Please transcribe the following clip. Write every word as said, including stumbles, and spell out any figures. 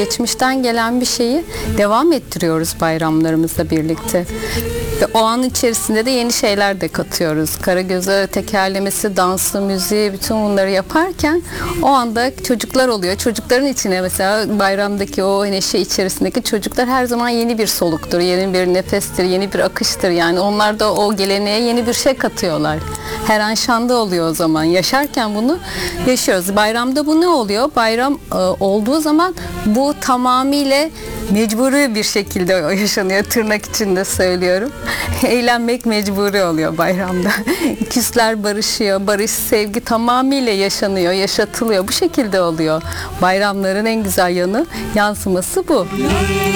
geçmişten gelen bir şeyi devam ettiriyoruz bayramlarımızla birlikte. Ve o an içerisinde de yeni şeyler de katıyoruz. Karagöz'e tekerlemesi, dansı, müziği, bütün bunları yaparken o anda çocuklar oluyor. Çocukların içine mesela bayramdaki o neşe içerisindeki çocuklar her zaman yeni bir soluktur, yeni bir nefestir, yeni bir akıştır. Yani onlar da o geleneğe yeni bir şey katıyorlar. Her an şanda oluyor o zaman. Yaşarken bunu yaşıyoruz. Bayramda bu ne oluyor? Bayram e, olduğu zaman bu tamamıyla mecburi bir şekilde yaşanıyor. Tırnak içinde söylüyorum. Eğlenmek mecburi oluyor bayramda. Küsler barışıyor. Barış, sevgi tamamıyla yaşanıyor, yaşatılıyor. Bu şekilde oluyor. Bayramların en güzel yanı, yansıması bu.